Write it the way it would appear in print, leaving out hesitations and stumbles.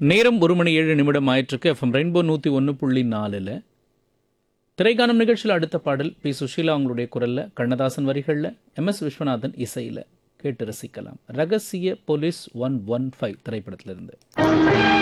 நேரம் 1:07 ஆயிற்றுக்கு. FM rainbow 101.4 திரைக்காணும் நிகழ்ச்சியில் அடுத்த பாடல் பி சுஷீலா அவங்களுடைய குரலில், கண்ணதாசன் வரிகளில், எம்.எஸ். விஸ்வநாதன் இசையில் கேட்டு ரசிக்கலாம். ரகசிய போலீஸ் 115 திரைப்படத்திலிருந்து.